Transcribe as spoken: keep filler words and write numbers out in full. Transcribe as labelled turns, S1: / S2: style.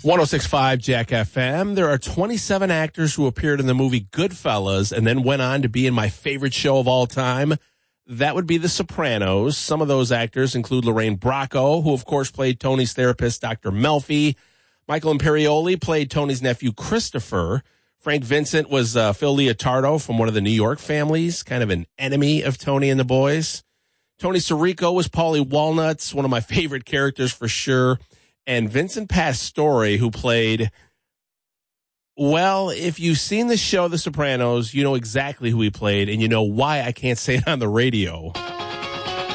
S1: one oh six point five Jack F M. There are twenty-seven actors who appeared in the movie Goodfellas and then went on to be in my favorite show of all time. That would be The Sopranos. Some of those actors include Lorraine Bracco, who of course played Tony's therapist, Doctor Melfi. Michael Imperioli played Tony's nephew, Christopher. Frank Vincent was uh, Phil Leotardo from one of the New York families, kind of an enemy of Tony and the boys. Tony Sirico was Paulie Walnuts, one of my favorite characters for sure. And Vincent Pastore, who played, well, if you've seen the show The Sopranos, you know exactly who he played, and you know why I can't say it on the radio.